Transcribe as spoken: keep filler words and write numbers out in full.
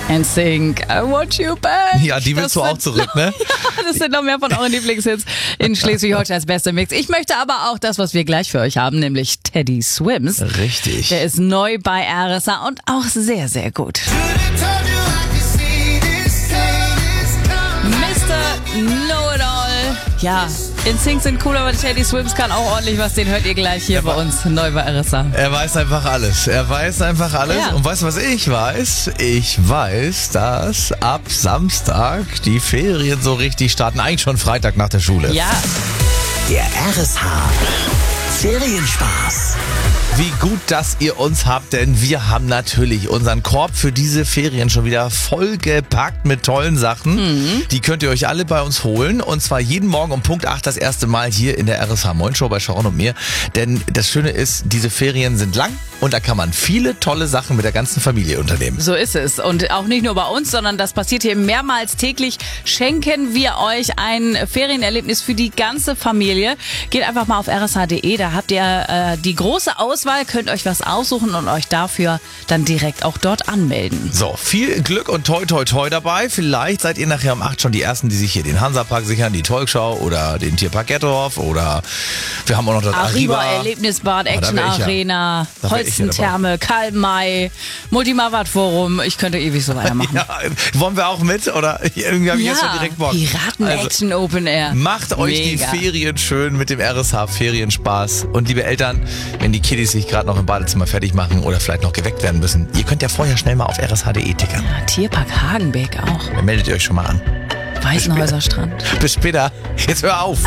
N Sync, I want you back. Ja, die willst Das du auch sind zurück, ne? Ja, das sind noch mehr von euren Lieblingshits in Schleswig-Holsteins bester Mix. Ich möchte aber auch das, was wir gleich für euch haben, nämlich Teddy Swims. Richtig. Der ist neu bei R S A und auch sehr, sehr gut. Mister Know-it-all. Ja, N Sync sind cool, aber Teddy Swims kann auch ordentlich was. Den hört ihr gleich hier bei uns neu bei R S A. Er weiß einfach alles. Er weiß einfach alles. Ja. Und weißt du, was ich weiß? Ich weiß, dass ab Samstag die Ferien so richtig starten. Eigentlich schon Freitag nach der Schule. Ja. Der R S H Ferienspaß. Wie gut, dass ihr uns habt, denn wir haben natürlich unseren Korb für diese Ferien schon wieder vollgepackt mit tollen Sachen. Mhm. Die könnt ihr euch alle bei uns holen und zwar jeden Morgen um Punkt acht das erste Mal hier in der R S H Moin Show bei Sharon und mir. Denn das Schöne ist, diese Ferien sind lang und da kann man viele tolle Sachen mit der ganzen Familie unternehmen. So ist es. Und auch nicht nur bei uns, sondern das passiert hier mehrmals täglich. Schenken wir euch ein Ferienerlebnis für die ganze Familie. Geht einfach mal auf r s h punkt d e, da habt ihr äh, die große Auswahl, könnt euch was aussuchen und euch dafür dann direkt auch dort anmelden. So, viel Glück und toi toi toi dabei. Vielleicht seid ihr nachher um acht schon die Ersten, die sich hier den Hansapark sichern, die Talkshow oder den Tierpark Gettorf oder wir haben auch noch das Arriva, Arriva. Erlebnisbad, Ah, da Action wär ich ja. Arena, Da wär ich ja Holzentherme, Kalmay, Multimavat-Forum. Ich könnte ewig so weitermachen. Ja, wollen wir auch mit? Oder irgendwie habe ich jetzt schon direkt Bock. Piraten-Action Open Air. Macht euch Mega. die Ferien schön mit dem R S H Ferienspaß. Und liebe Eltern, wenn die Kiddies sich gerade noch im Badezimmer fertig machen oder vielleicht noch geweckt werden müssen, ihr könnt ja vorher schnell mal auf r s h punkt d e tickern. Ja, Tierpark Hagenbeck auch. Dann meldet ihr euch schon mal an. Weißenhäuser Strand. Bis später. Jetzt hör auf.